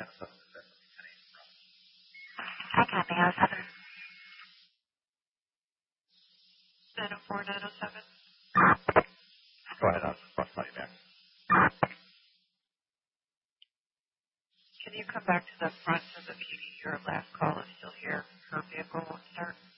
Hi, Kathy. I was having 904-907. Go ahead. I'll call you back. Can you come back to the front of the PD? Your last call is still here. Her vehicle won't start.